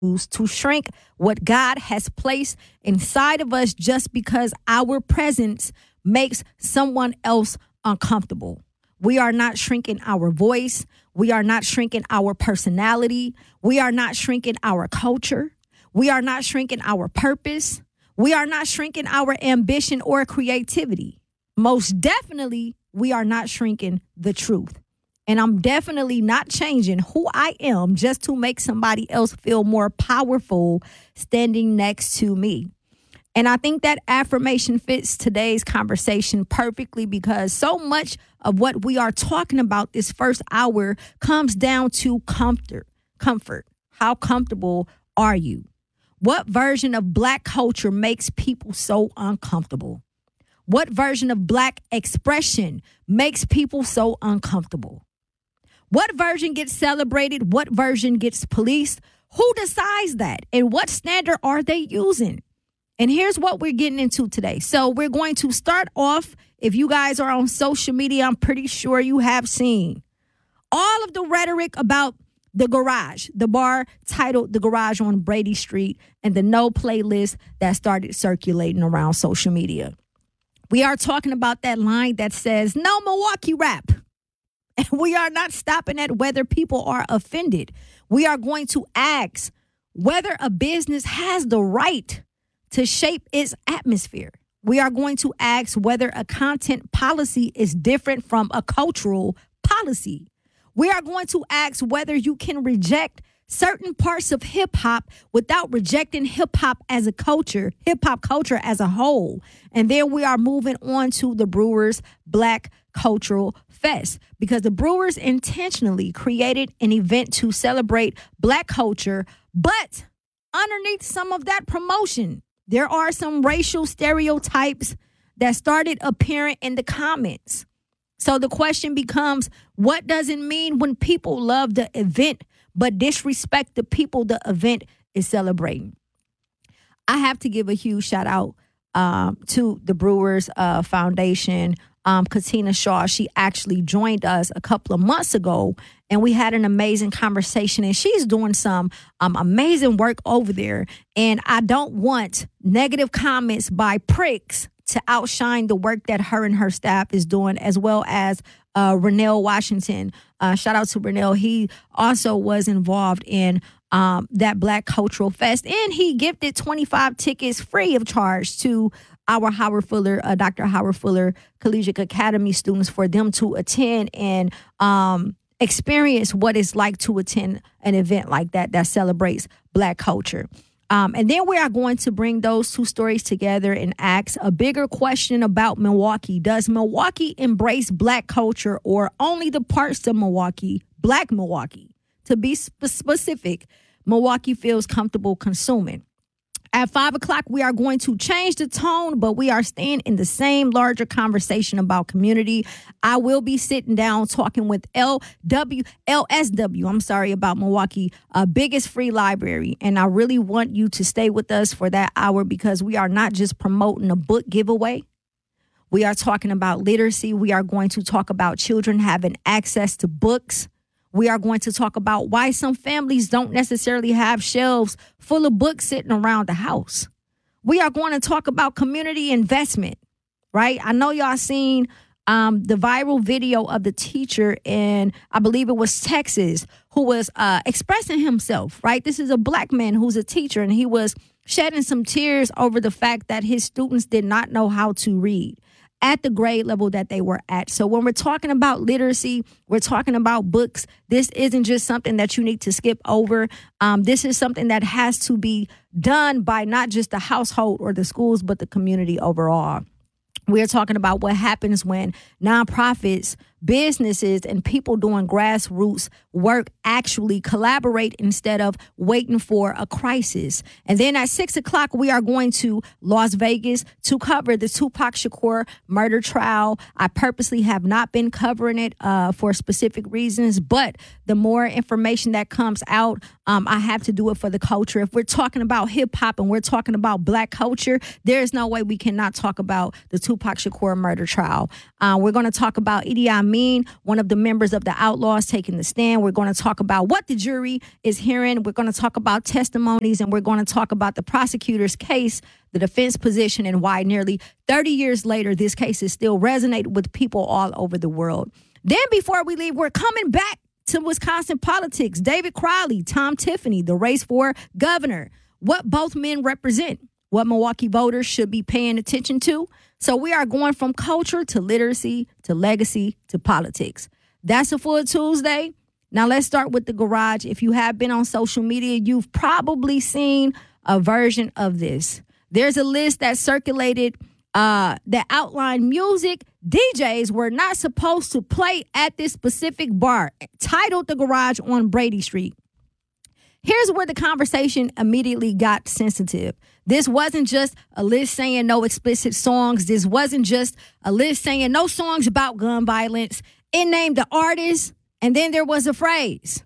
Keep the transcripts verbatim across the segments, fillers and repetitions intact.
to shrink what God has placed inside of us just because our presence makes someone else uncomfortable. We are not shrinking our voice. We are not shrinking our personality. We are not shrinking our culture. We are not shrinking our purpose. We are not shrinking our ambition or creativity. Most definitely, we are not shrinking the truth. And I'm definitely not changing who I am just to make somebody else feel more powerful standing next to me. And I think that affirmation fits today's conversation perfectly because so much of what we are talking about this first hour comes down to comfort. Comfort. How comfortable are you? What version of Black culture makes people so uncomfortable? What version of Black expression makes people so uncomfortable? What version gets celebrated? What version gets policed? Who decides that? And what standard are they using? And here's what we're getting into today. So we're going to start off. If you guys are on social media, I'm pretty sure you have seen all of the rhetoric about the garage, the bar titled The Garage on Brady Street, and the no playlist that started circulating around social media. We are talking about that line that says, no Milwaukee rap. And we are not stopping at whether people are offended. We are going to ask whether a business has the right to shape its atmosphere. We are going to ask whether a content policy is different from a cultural policy. We are going to ask whether you can reject certain parts of hip hop without rejecting hip hop as a culture, hip hop culture as a whole. And then we are moving on to the Brewers Black Cultural Fest because the Brewers intentionally created an event to celebrate Black culture, but underneath some of that promotion, there are some racial stereotypes that started appearing in the comments. So the question becomes, what does it mean when people love the event but disrespect the people the event is celebrating? I have to give a huge shout out um, to the Brewers uh, Foundation. Um, Katina Shaw, she actually joined us a couple of months ago, and we had an amazing conversation, and she's doing some um, amazing work over there. And I don't want negative comments by pricks to outshine the work that her and her staff is doing, as well as uh, Renell Washington. Uh, shout out to Renell. He also was involved in um, that Black Cultural Fest, and he gifted twenty-five tickets free of charge to our Howard Fuller, uh, Doctor Howard Fuller Collegiate Academy students for them to attend and um, experience what it's like to attend an event like that that celebrates Black culture. Um, and then we are going to bring those two stories together and ask a bigger question about Milwaukee. Does Milwaukee embrace Black culture, or only the parts of Milwaukee, Black Milwaukee? To be sp- specific, Milwaukee feels comfortable consuming. At five o'clock, we are going to change the tone, but we are staying in the same larger conversation about community. I will be sitting down talking with L W, L S W, I'm sorry, about Milwaukee, uh, biggest free library. And I really want you to stay with us for that hour because we are not just promoting a book giveaway. We are talking about literacy. We are going to talk about children having access to books. We are going to talk about why some families don't necessarily have shelves full of books sitting around the house. We are going to talk about community investment, right? I know y'all seen um, the viral video of the teacher in, I believe it was Texas, who was uh, expressing himself, right? This is a Black man who's a teacher, and he was shedding some tears over the fact that his students did not know how to read at the grade level that they were at. So when we're talking about literacy, we're talking about books. This isn't just something that you need to skip over. Um, this is something that has to be done by not just the household or the schools, but the community overall. We're talking about what happens when nonprofits, businesses, and people doing grassroots work actually collaborate instead of waiting for a crisis. And then at six o'clock, we are going to Las Vegas to cover the Tupac Shakur murder trial. I purposely have not been covering it uh, for specific reasons, but the more information that comes out, um, I have to do it for the culture. If we're talking about hip hop and we're talking about Black culture, there is no way we cannot talk about the Tupac Shakur murder trial. Uh, we're going to talk about Idi Amin Amin, one of the members of the Outlaws, taking the stand. We're going to talk about what the jury is hearing. We're going to talk about testimonies, and we're going to talk about the prosecutor's case, the defense position, and why nearly thirty years later, this case is still resonating with people all over the world. Then before we leave, we're coming back to Wisconsin politics. David Crowley, Tom Tiffany, the race for governor, what both men represent, what Milwaukee voters should be paying attention to. So we are going from culture to literacy to legacy to politics. That's a full Tuesday. Now let's start with the garage. If you have been on social media, you've probably seen a version of this. There's a list that circulated uh, that outlined music D Js were not supposed to play at this specific bar, titled The Garage on Brady Street. Here's where the conversation immediately got sensitive. This wasn't just a list saying no explicit songs. This wasn't just a list saying no songs about gun violence. It named the artist, and then there was a phrase,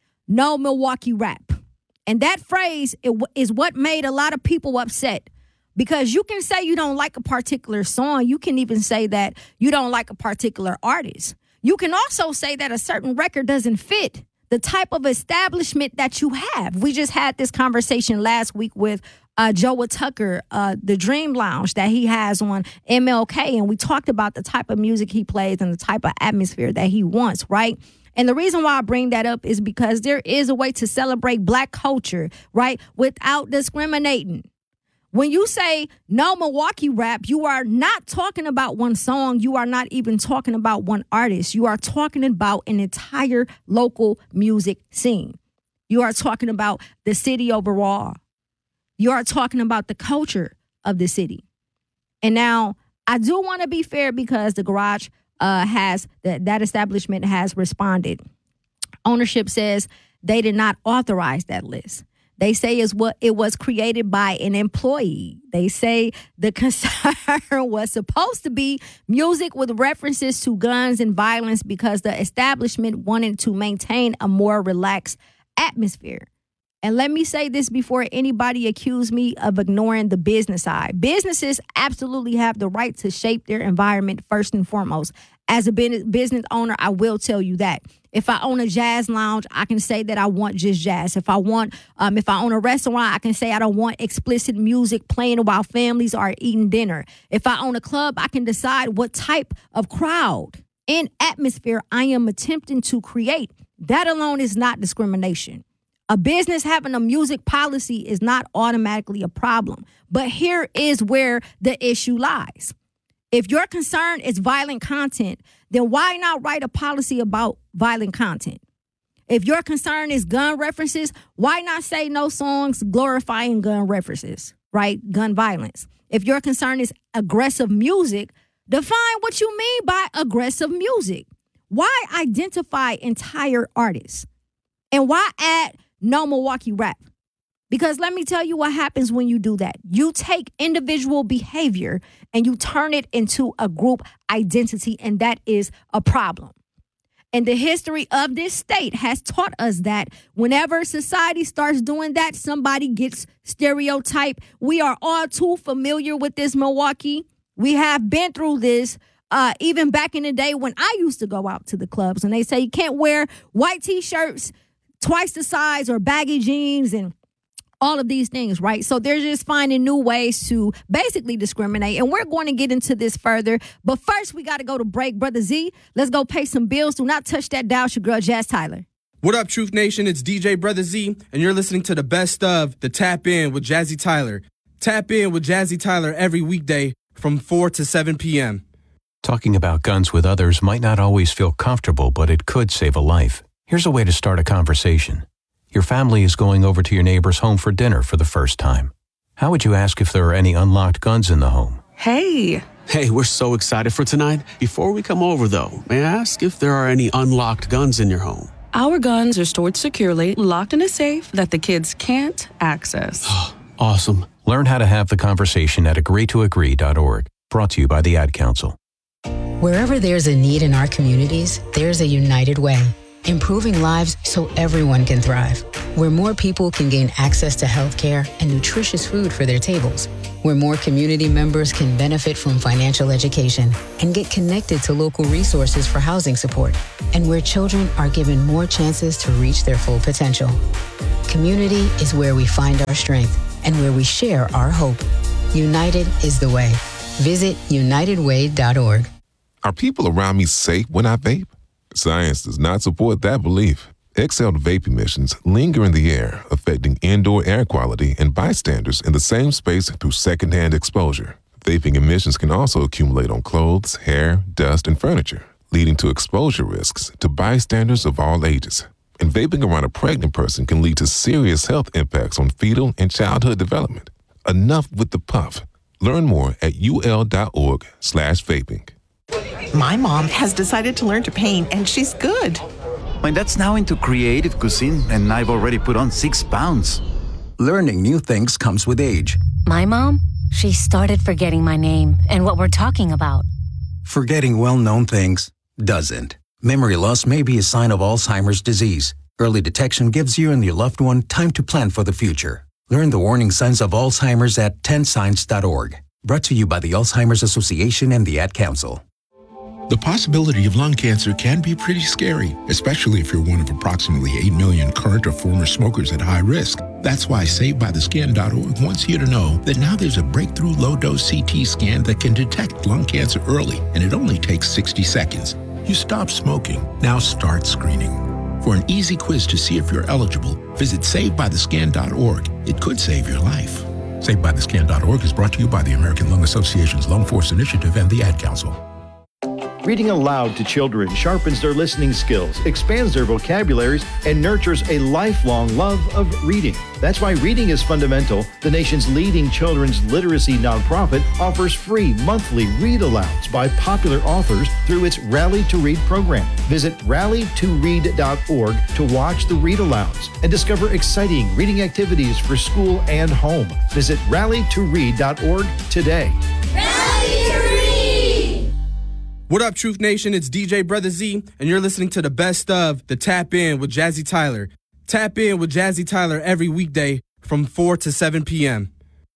no Milwaukee rap. And that phrase it w- is what made a lot of people upset. Because you can say you don't like a particular song. You can even say that you don't like a particular artist. You can also say that a certain record doesn't fit the type of establishment that you have. We just had this conversation last week with uh, Joe Tucker, uh, the Dream Lounge that he has on M L K. And we talked about the type of music he plays and the type of atmosphere that he wants, right? And the reason why I bring that up is because there is a way to celebrate Black culture, right, without discriminating. When you say no Milwaukee rap, you are not talking about one song. You are not even talking about one artist. You are talking about an entire local music scene. You are talking about the city overall. You are talking about the culture of the city. And now I do want to be fair because the garage uh, has, that, that establishment has responded. Ownership says they did not authorize that list. They say is what it was created by an employee. They say the concern was supposed to be music with references to guns and violence because the establishment wanted to maintain a more relaxed atmosphere. And let me say this before anybody accuse me of ignoring the business side. Businesses absolutely have the right to shape their environment first and foremost. As a business owner, I will tell you that. If I own a jazz lounge, I can say that I want just jazz. If I want, um, if I own a restaurant, I can say I don't want explicit music playing while families are eating dinner. If I own a club, I can decide what type of crowd and atmosphere I am attempting to create. That alone is not discrimination. A business having a music policy is not automatically a problem. But here is where the issue lies. If your concern is violent content, then why not write a policy about violent content? If your concern is gun references, why not say no songs glorifying gun references, right? Gun violence. If your concern is aggressive music, define what you mean by aggressive music. Why identify entire artists? And why add no Milwaukee rap? Because let me tell you what happens when you do that. You take individual behavior and you turn it into a group identity, and that is a problem. And the history of this state has taught us that whenever society starts doing that, somebody gets stereotyped. We are all too familiar with this, Milwaukee. We have been through this uh, even back in the day when I used to go out to the clubs, and they say you can't wear white T-shirts twice the size or baggy jeans and all of these things, right? So they're just finding new ways to basically discriminate. And we're going to get into this further. But first, we got to go to break. Brother Z, let's go pay some bills. Do not touch that dial. It's your girl, Jazz Tyler. What up, Truth Nation? It's D J Brother Z, and you're listening to the best of the Tap In with Jazzy Tyler. Tap In with Jazzy Tyler every weekday from four to seven p.m. Talking about guns with others might not always feel comfortable, but it could save a life. Here's a way to start a conversation. Your family is going over to your neighbor's home for dinner for the first time. How would you ask if there are any unlocked guns in the home? Hey. Hey, we're so excited for tonight. Before we come over, though, may I ask if there are any unlocked guns in your home? Our guns are stored securely, locked in a safe that the kids can't access. Awesome. Learn how to have the conversation at agree to agree dot org. Brought to you by the Ad Council. Wherever there's a need in our communities, there's a United Way. improving lives so everyone can thrive. Where more people can gain access to healthcare and nutritious food for their tables. Where more community members can benefit from financial education and get connected to local resources for housing support. And where children are given more chances to reach their full potential. Community is where we find our strength and where we share our hope. United is the way. Visit united way dot org. Are people around me safe when I vape? Science does not support that belief. Exhaled vape emissions linger in the air, affecting indoor air quality and bystanders in the same space through secondhand exposure. Vaping emissions can also accumulate on clothes, hair, dust, and furniture, leading to exposure risks to bystanders of all ages. And vaping around a pregnant person can lead to serious health impacts on fetal and childhood development. Enough with the puff. Learn more at ul.org slash vaping. My mom has decided to learn to paint, and she's good. My dad's now into creative cuisine, and I've already put on six pounds. Learning new things comes with age. My mom, she started forgetting my name and what we're talking about. Forgetting well-known things doesn't. Memory loss may be a sign of Alzheimer's disease. Early detection gives you and your loved one time to plan for the future. Learn the warning signs of Alzheimer's at ten signs dot org. Brought to you by the Alzheimer's Association and the Ad Council. The possibility of lung cancer can be pretty scary, especially if you're one of approximately eight million current or former smokers at high risk. That's why Saved By The Skin dot org wants you to know that now there's a breakthrough low-dose C T scan that can detect lung cancer early, and it only takes sixty seconds. You stop smoking. Now start screening. For an easy quiz to see if you're eligible, visit Saved By The Skin dot org. It could save your life. Saved By The Skin dot org is brought to you by the American Lung Association's Lung Force Initiative and the Ad Council. Reading aloud to children sharpens their listening skills, expands their vocabularies, and nurtures a lifelong love of reading. That's why Reading is Fundamental, the nation's leading children's literacy nonprofit, offers free monthly read-alouds by popular authors through its Rally to Read program. Visit rally to read dot org to watch the read-alouds and discover exciting reading activities for school and home. Visit rally to read dot org today. Rally to Read! What up, Truth Nation? It's D J Brother Z, and you're listening to the best of the Tap In with Jazzy Tyler. Tap in with Jazzy Tyler every weekday from four to seven p.m.